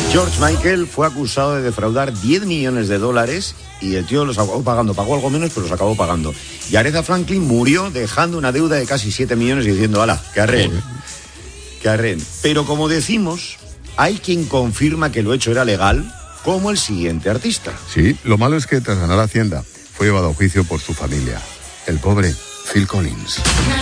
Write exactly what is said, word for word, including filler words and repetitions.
George Michael fue acusado de defraudar diez millones de dólares y el tío los acabó pagando. Pagó algo menos, pero los acabó pagando. Y Aretha Franklin murió dejando una deuda de casi siete millones y diciendo, ala, que arreen, que arreen. Pero como decimos, hay quien confirma que lo hecho era legal, como el siguiente artista. Sí, lo malo es que tras ganar Hacienda fue llevado a juicio por su familia. El pobre Phil Collins.